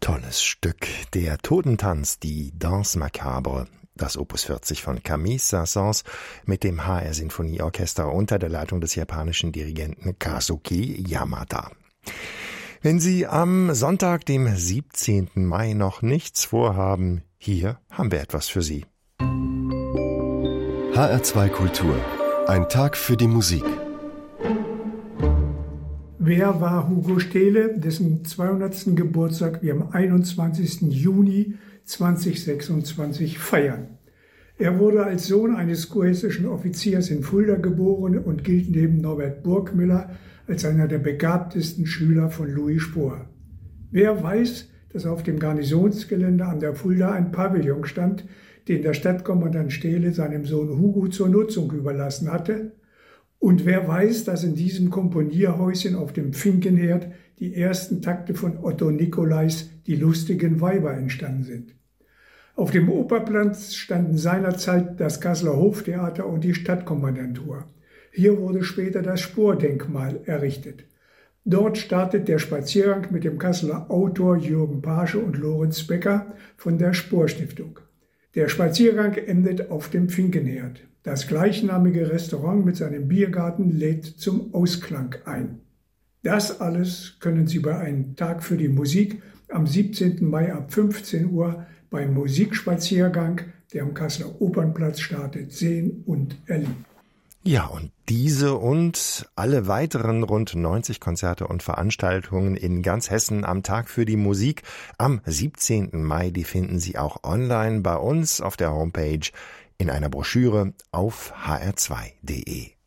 Tolles Stück, der Totentanz, die Danse Macabre, das Opus 40 von Camille Saint-Saëns mit dem HR Sinfonieorchester unter der Leitung des japanischen Dirigenten Kazuki Yamada. Wenn Sie am Sonntag, dem 17. Mai, noch nichts vorhaben, hier haben wir etwas für Sie. HR2 Kultur. Ein Tag für die Musik. Wer war Hugo Stehle, dessen 200. Geburtstag wir am 21. Juni 2026 feiern? Er wurde als Sohn eines kurhessischen Offiziers in Fulda geboren und gilt neben Norbert Burgmüller als einer der begabtesten Schüler von Louis Spohr. Wer weiß, dass auf dem Garnisonsgelände an der Fulda ein Pavillon stand, den der Stadtkommandant Stehle seinem Sohn Hugo zur Nutzung überlassen hatte? Und wer weiß, dass in diesem Komponierhäuschen auf dem Finkenherd die ersten Takte von Otto Nicolais Die lustigen Weiber entstanden sind? Auf dem Operplatz standen seinerzeit das Kasseler Hoftheater und die Stadtkommandantur. Hier wurde später das Spohr-Denkmal errichtet. Dort startet der Spaziergang mit dem Kasseler Autor Jürgen Paasche und Lorenz Becker von der Spohr-Stiftung. Der Spaziergang endet auf dem Finkenherd. Das gleichnamige Restaurant mit seinem Biergarten lädt zum Ausklang ein. Das alles können Sie bei einem Tag für die Musik am 17. Mai ab 15 Uhr beim Musikspaziergang, der am Kasseler Opernplatz startet, sehen und erleben. Ja, und diese und alle weiteren rund 90 Konzerte und Veranstaltungen in ganz Hessen am Tag für die Musik am 17. Mai, die finden Sie auch online bei uns auf der Homepage in einer Broschüre auf hr2.de.